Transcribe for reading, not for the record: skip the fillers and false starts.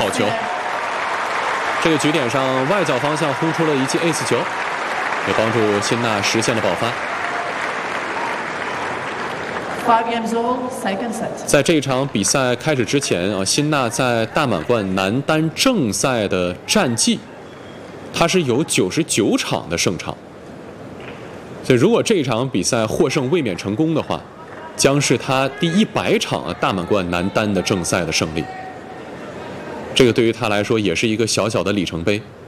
球。这个局点上，外角方向轰出了一记 ace 球，也帮助辛纳实现了爆发。在这场比赛开始之前啊，辛纳在大满贯男单正赛的战绩，他是有99场的胜场。所以，如果这场比赛获胜卫冕成功的话，将是他第100场大满贯男单的正赛的胜利。这个对于他来说也是一个小小的里程碑。